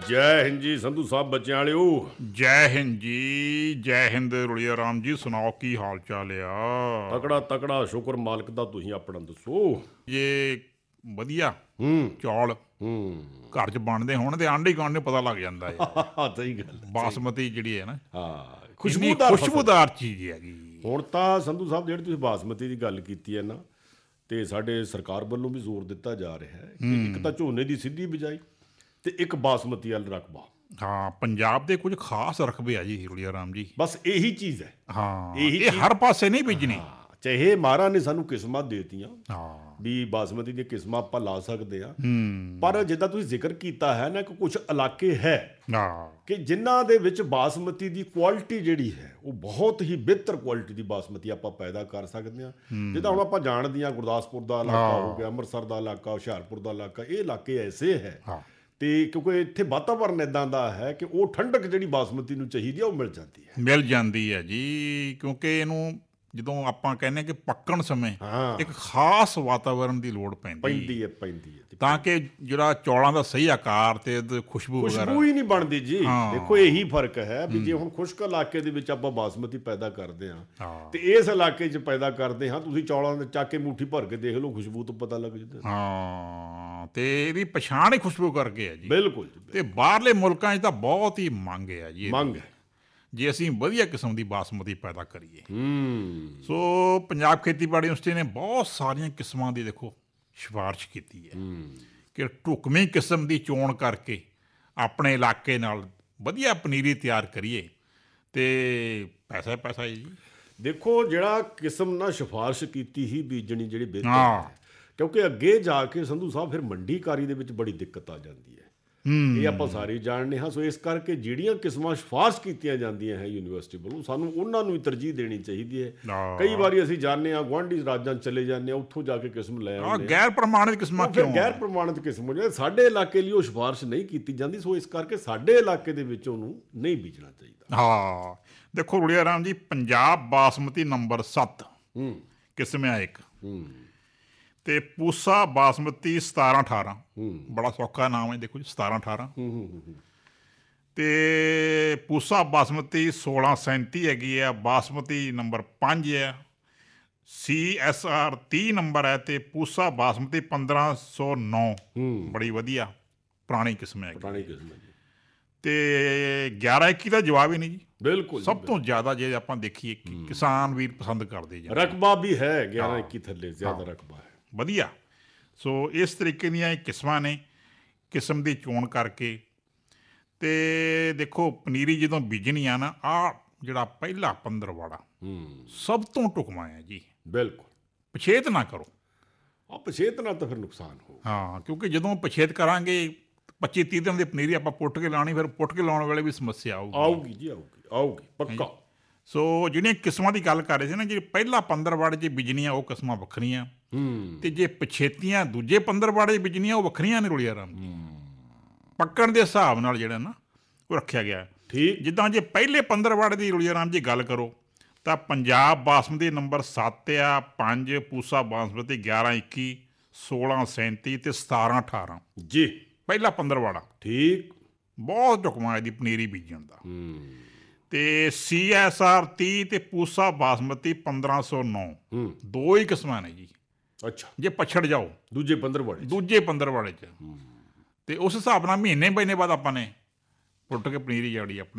ਜੈ ਹਿੰਦ ਜੀ ਸੰਧੂ ਸਾਹਿਬ, ਬੱਚਿਆਂ ਵਾਲਿਓ। ਜੈ ਹਿੰਦ ਜੀ, ਜੈ ਹਿੰਦ ਰੁਲੀਆ ਰਾਮ ਜੀ। ਸੁਣਾਓ ਕੀ ਹਾਲ ਚਾਲ ਆ? ਤਕੜਾ ਤਕੜਾ, ਸ਼ੁਕਰ ਮਾਲਕ ਦਾ। ਤੁਸੀਂ ਆਪਣਾ ਦੱਸੋ। ਜੇ ਵਧੀਆ ਹੂੰ ਚੌਲ ਹੂੰ ਘਰ 'ਚ ਬਣਦੇ ਹੋਣ ਤੇ ਆਂਢੀ ਗੁਆਂਢ ਨੂੰ ਪਤਾ ਲੱਗ ਜਾਂਦਾ ਹੈ। ਸਹੀ ਗੱਲ। ਬਾਸਮਤੀ ਜਿਹੜੀ ਹੈ ਨਾ, ਹਾਂ, ਇੰਨੀ ਖੁਸ਼ਬੂਦਾਰ ਫਸਲ। ਖੁਸ਼ਬੂਦਾਰ ਚੀਜ਼ ਹੈਗੀ। ਹੁਣ ਤਾਂ ਸੰਧੂ ਸਾਹਿਬ, ਜਿਹੜੀ ਤੁਸੀਂ ਬਾਸਮਤੀ ਦੀ ਗੱਲ ਕੀਤੀ ਹੈ ਨਾ, ਤੇ ਸਾਡੇ ਸਰਕਾਰ ਵੱਲੋਂ ਵੀ ਜ਼ੋਰ ਦਿੱਤਾ ਜਾ ਰਿਹਾ ਹੈ ਕਿ ਇੱਕ ਤਾਂ ਝੋਨੇ ਦੀ ਸਿੱਧੀ ਬਿਜਾਈ ਤੇ ਇੱਕ ਬਾਸਮਤੀ ਵਾਲਾ ਰਕਬਾ। ਹਾਂ, ਪੰਜਾਬ ਦੇ ਕੁਝ ਖਾਸ ਰਕਬੇ ਆ ਜੀ ਰੁਲੀਆ ਰਾਮ ਜੀ। ਬਸ ਇਹੀ ਚੀਜ਼ ਹੈ। ਹਾਂ, ਇਹੀ ਇਹ ਚੀਜ਼- ਹਰ ਪਾਸੇ ਨਹੀਂ ਬੀਜਣੀ। ਹਾਂ, ਚਾਹੇ ਮਹਾਰਾਜ ਨੇ ਸਾਨੂੰ ਕਿਸਮਾਂ ਦੇਤੀਆਂ ਹਾਂ ਵੀ ਬਾਸਮਤੀ ਦੀਆਂ ਕਿਸਮਾਂ ਆਪਾਂ ਲਾ ਸਕਦੇ ਆ, ਪਰ ਜਿੱਦਾਂ ਤੁਸੀਂ ਜ਼ਿਕਰ ਕੀਤਾ ਹੈ ਨਾ ਕਿ ਕੁਝ ਇਲਾਕੇ ਹੈ ਹਾਂ ਕਿ ਜਿਨ੍ਹਾਂ ਦੇ ਵਿੱਚ ਬਾਸਮਤੀ ਦੀ ਕੁਆਲਿਟੀ ਜਿਹੜੀ ਹੈ ਉਹ ਬਹੁਤ ਹੀ ਬਿਹਤਰ ਕੁਆਲਿਟੀ ਦੀ ਬਾਸਮਤੀ ਆਪਾਂ ਪੈਦਾ ਕਰ ਸਕਦੇ ਹਾਂ। ਜਿੱਦਾਂ ਹੁਣ ਆਪਾਂ ਜਾਣਦੇ ਹਾਂ, ਗੁਰਦਾਸਪੁਰ ਦਾ ਇਲਾਕਾ ਹੋ ਗਿਆ, ਅੰਮ੍ਰਿਤਸਰ ਦਾ ਇਲਾਕਾ, ਹੁਸ਼ਿਆਰਪੁਰ ਦਾ ਇਲਾਕਾ, ਇਹ ਇਲਾਕੇ ਐਸੇ ਹੈ। ਹਾਂ ਤੇ ਕਿਉਂਕਿ ਇੱਥੇ ਵਾਤਾਵਰਨ ਇਦਾਂ ਦਾ ਹੈ ਕਿ ਉਹ ਠੰਡਕ ਜਿਹੜੀ ਬਾਸਮਤੀ ਨੂੰ ਚਾਹੀਦੀ ਹੈ ਉਹ ਮਿਲ ਜਾਂਦੀ ਹੈ। ਮਿਲ ਜਾਂਦੀ ਹੈ ਜੀ, ਕਿਉਂਕਿ ਇਹਨੂੰ ਜਦੋਂ ਆਪਾਂ ਕਹਿੰਦੇ ਕਿ ਪੱਕਣ ਸਮੇਂ ਹਾਂ, ਇੱਕ ਖਾਸ ਵਾਤਾਵਰਨ ਦੀ ਲੋੜ ਪੈਂਦੀ ਪੈਂਦੀ ਹੈ ਤਾਂ ਕਿ ਜਿਹੜਾ ਚੌਲਾਂ ਦਾ ਸਹੀ ਆਕਾਰ ਤੇ ਖੁਸ਼ਬੂ ਵਗੈਰਾ। ਖੁਸ਼ਬੂ ਹੀ ਨਹੀਂ ਬਣਦੀ ਜੀ। ਹਾਂ। ਦੇਖੋ, ਇਹੀ ਫਰਕ ਹੈ ਵੀ ਜੇ ਹੁਣ ਖੁਸ਼ਕ ਇਲਾਕੇ ਦੇ ਵਿੱਚ ਆਪਾਂ ਬਾਸਮਤੀ ਪੈਦਾ ਕਰਦੇ ਹਾਂ ਹਾਂ ਤੇ ਇਸ ਇਲਾਕੇ 'ਚ ਪੈਦਾ ਕਰਦੇ ਹਾਂ, ਤੁਸੀਂ ਚੌਲਾਂ ਦੇ ਚੱਕ ਕੇ ਮੁੱਠੀ ਭਰ ਕੇ ਦੇਖ ਲਓ, ਖੁਸ਼ਬੂ ਤੋਂ ਪਤਾ ਲੱਗ ਜਾਂਦਾ। ਹਾਂ, ਤੇ ਇਹਦੀ ਪਛਾਣ ਹੀ ਖੁਸ਼ਬੂ ਕਰਕੇ ਹੈ ਜੀ। ਬਿਲਕੁਲ ਜੀ, ਤੇ ਬਾਹਰਲੇ ਮੁਲਕਾਂ 'ਚ ਤਾਂ ਬਹੁਤ ਹੀ ਮੰਗ ਹੈ ਜੀ ਇਹਦੀ। ਮੰਗ ਹੈ। ਜੇ ਅਸੀਂ ਵਧੀਆ ਕਿਸਮ ਦੀ ਬਾਸਮਤੀ ਪੈਦਾ ਕਰੀਏ। ਹੂੰ ਸੋ ਪੰਜਾਬ ਖੇਤੀਬਾੜੀ ਯੂਨੀਵਰਸਿਟੀ ਨੇ ਬਹੁਤ ਸਾਰੀਆਂ ਕਿਸਮਾਂ ਦੀ ਦੇਖੋ ਸਿਫਾਰਿਸ਼ ਕੀਤੀ ਹੈ ਕਿ ਢੁਕਵੀਂ ਕਿਸਮ ਦੀ ਚੋਣ ਕਰਕੇ ਆਪਣੇ ਇਲਾਕੇ ਨਾਲ ਵਧੀਆ ਪਨੀਰੀ ਤਿਆਰ ਕਰੀਏ ਤੇ ਪੈਸਾ ਹੀ ਪੈਸਾ ਹੈ ਜੀ। ਦੇਖੋ, ਜਿਹੜਾ ਕਿਸਮ ਨਾਲ ਸਿਫਾਰਿਸ਼ ਕੀਤੀ ਹੀ ਬੀਜਣੀ ਜਿਹੜੀ ਬਿਹਤਰ ਹਾਂ। ਹੈ, ਕਿਉਂਕਿ ਅੱਗੇ ਜਾ ਕੇ ਸੰਧੂ ਸਾਹਿਬ ਫਿਰ ਮੰਡੀਕਾਰੀ ਦੇ ਵਿੱਚ ਬੜੀ ਦਿੱਕਤ ਆ ਜਾਂਦੀ ਹੈ। ਇਹ ਆਪਾਂ ਸਾਰੇ ਜਾਣਦੇ ਹਾਂ। ਸੋ ਇਸ ਕਰਕੇ ਜਿਹੜੀਆਂ ਕਿਸਮਾਂ ਸਿਫਾਰਿਸ਼ ਕੀਤੀਆਂ ਜਾਂਦੀਆਂ ਹੈ ਯੂਨੀਵਰਸਿਟੀ ਵੱਲੋਂ, ਸਾਨੂੰ ਉਹਨਾਂ ਨੂੰ ਵੀ ਤਰਜੀਹ ਦੇਣੀ ਚਾਹੀਦੀ ਹੈ। ਕਈ ਵਾਰੀ ਅਸੀਂ ਜਾਂਦੇ ਹਾਂ, ਗੁਆਂਢੀ ਰਾਜਾਂ 'ਚ ਚਲੇ ਜਾਂਦੇ ਹਾਂ, ਉੱਥੋਂ ਜਾ ਕੇ ਕਿਸਮ ਲੈ ਆਉਂਦੇ ਹਾਂ। ਗੈਰ ਪ੍ਰਮਾਣਿਤ ਕਿਸਮਾਂ ਫਿਰ ਕਿਉਂ? ਗੈਰ ਪ੍ਰਮਾਣਿਤ ਕਿਸਮ ਹੋ ਜਾਂਦੀ, ਸਾਡੇ ਇਲਾਕੇ ਲਈ ਉਹ ਸਿਫਾਰਿਸ਼ ਨਹੀਂ ਕੀਤੀ ਜਾਂਦੀ। ਸੋ ਇਸ ਕਰਕੇ ਸਾਡੇ ਇਲਾਕੇ ਦੇ ਵਿੱਚ ਉਹਨੂੰ ਨਹੀਂ ਬੀਜਣਾ ਚਾਹੀਦਾ। ਹਾਂ, ਦੇਖੋ ਰੁਲੀਆ ਰਾਮ ਜੀ, ਪੰਜਾਬ ਬਾਸਮਤੀ ਨੰਬਰ 7 ਹੂੰ ਕਿਸਮ ਹੈ ਇੱਕ, ਹੂੰ ਤੇ ਪੂਸਾ ਬਾਸਮਤੀ 17-18। ਹੂੰ ਬੜਾ ਸੌਖਾ ਨਾਮ ਹੈ, ਦੇਖੋ ਜੀ, 17-18। ਹੂੰ ਤੇ ਪੂਸਾ ਬਾਸਮਤੀ 1637 ਹੈਗੀ ਆ। ਬਾਸਮਤੀ ਨੰਬਰ 5 ਹੈ। CSR 30 ਨੰਬਰ ਹੈ। ਤੇ ਪੂਸਾ ਬਾਸਮਤੀ 1509 ਬੜੀ ਵਧੀਆ ਪੁਰਾਣੀ ਕਿਸਮ ਹੈ। ਪੁਰਾਣੀ ਕਿਸਮ ਹੈ ਜੀ। ਤੇ 11-21 ਦਾ ਜਵਾਬ ਹੀ ਨਹੀਂ ਜੀ। ਬਿਲਕੁਲ ਸਭ ਤੋਂ ਜ਼ਿਆਦਾ ਜੇ ਆਪਾਂ ਦੇਖੀਏ ਕਿਸਾਨ ਵੀਰ ਪਸੰਦ ਕਰਦੇ ਜੀ। ਰਕਬਾ ਵੀ ਹੈ 11-21 ਥੱਲੇ ਜ਼ਿਆਦਾ ਰਕਬਾ ਹੈ। ਵਧੀਆ। ਸੋ ਇਸ ਤਰੀਕੇ ਦੀਆਂ ਇਹ ਕਿਸਮਾਂ ਨੇ, ਕਿਸਮ ਦੀ ਚੋਣ ਕਰਕੇ। ਤੇ ਦੇਖੋ, ਪਨੀਰੀ ਜਦੋਂ ਬੀਜਣੀ ਆ ਨਾ, ਆਹ ਜਿਹੜਾ ਪਹਿਲਾ ਪੰਦਰਵਾੜਾ ਸਭ ਤੋਂ ਢੁਕਵਾਂ ਹੈ ਜੀ। ਬਿਲਕੁਲ, ਪਛੇਤ ਨਾ ਕਰੋ। ਪਛੇਤ ਨਾਲ ਤਾਂ ਫਿਰ ਨੁਕਸਾਨ ਹੋ। ਹਾਂ, ਕਿਉਂਕਿ ਜਦੋਂ ਪਛੇਤ ਕਰਾਂਗੇ 25-30 ਦਿਨ ਦੀ ਪਨੀਰੀ ਆਪਾਂ ਪੁੱਟ ਕੇ ਲਾਉਣੀ, ਫਿਰ ਪੁੱਟ ਕੇ ਲਾਉਣ ਵੇਲੇ ਵੀ ਸਮੱਸਿਆ ਆਊਗੀ ਜੀ, ਆਊਗੀ ਪੱਕਾ। ਸੋ ਜਿਹੜੀਆਂ ਕਿਸਮਾਂ ਦੀ ਗੱਲ ਕਰ ਰਹੇ ਸੀ ਨਾ, ਜਿਹੜੀ ਪਹਿਲਾ ਪੰਦਰਵਾੜੇ 'ਚ ਬੀਜਣੀਆਂ ਉਹ ਕਿਸਮਾਂ ਵੱਖਰੀਆਂ, ਤੇ ਜੇ ਪਛੇਤੀਆਂ ਦੂਜੇ ਪੰਦਰਵਾੜੇ 'ਚ ਬੀਜਣੀਆਂ ਉਹ ਵੱਖਰੀਆਂ ਨੇ ਰੁਲੀਆ ਰਾਮ ਜੀ। ਪੱਕਣ ਦੇ ਹਿਸਾਬ ਨਾਲ ਜਿਹੜਾ ਨਾ ਉਹ ਰੱਖਿਆ ਗਿਆ। ਠੀਕ। ਜਿੱਦਾਂ ਜੇ ਪਹਿਲੇ ਪੰਦਰਵਾੜੇ ਦੀ ਰੁਲੀਆ ਰਾਮ ਜੀ ਗੱਲ ਕਰੋ ਤਾਂ ਪੰਜਾਬ ਬਾਸਮਤੀ ਨੰਬਰ 7 ਆ, 5 ਪੂਸਾ ਬਾਸਮਤੀ 11-21, 1637 ਤੇ 17-18 ਜੀ। ਪਹਿਲਾ ਪੰਦਰਵਾੜਾ ਠੀਕ। ਬਹੁਤ ਢੁਕਵਾਂ ਇਹਦੀ ਪਨੀਰੀ ਬੀਜਣ ਦਾ। ਤੇ CSR 30 ਤੇ ਪੂਸਾ ਬਾਸਮਤੀ 1509 ਦੋ ਹੀ ਕਿਸਮਾਂ ਨੇ ਜੀ। ਅੱਛਾ, ਜੇ ਪਛੜ ਜਾਓ ਦੂਜੇ ਪੰਦਰਵਾੜੇ 'ਚ ਤੇ ਉਸ ਹਿਸਾਬ ਨਾਲ ਮਹੀਨੇ ਬਾਅਦ ਆਪਾਂ ਨੇ ਪੁੱਟ ਕੇ ਪਨੀਰੀ ਜਾੜੀ ਆਪਣੀ